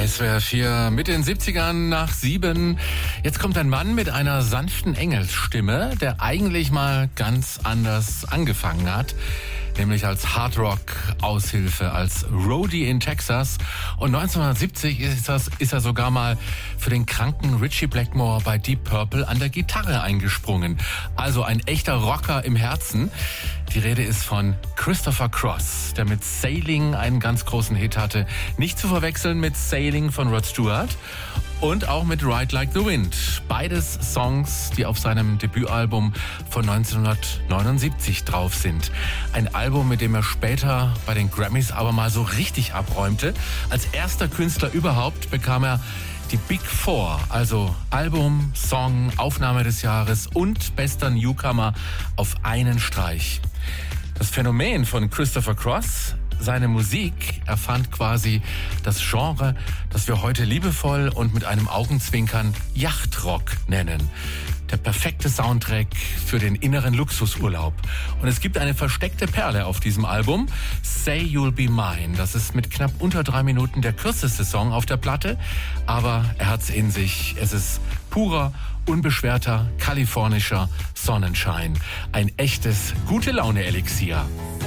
SWR 4 mit den 70ern nach 7. Jetzt kommt ein Mann mit einer sanften Engelsstimme, der eigentlich mal ganz anders angefangen hat. Nämlich als Hardrock-Aushilfe, als Roadie in Texas. Und 1970 ist er sogar mal für den kranken Ritchie Blackmore bei Deep Purple an der Gitarre eingesprungen. Also ein echter Rocker im Herzen. Die Rede ist von Christopher Cross, der mit Sailing einen ganz großen Hit hatte. Nicht zu verwechseln mit Sailing von Rod Stewart. Und auch mit Ride Like the Wind. Beides Songs, die auf seinem Debütalbum von 1979 drauf sind. Ein Album, mit dem er später bei den Grammys aber mal so richtig abräumte. Als erster Künstler überhaupt bekam er die Big Four, also Album, Song, Aufnahme des Jahres und bester Newcomer auf einen Streich. Das Phänomen von Christopher Cross: seine Musik erfand quasi das Genre, das wir heute liebevoll und mit einem Augenzwinkern Yachtrock nennen. Der perfekte Soundtrack für den inneren Luxusurlaub. Und es gibt eine versteckte Perle auf diesem Album, Say You'll Be Mine. Das ist mit knapp unter 3 Minuten der kürzeste Song auf der Platte, aber er hat's in sich. Es ist purer, unbeschwerter, kalifornischer Sonnenschein. Ein echtes Gute-Laune-Elixier.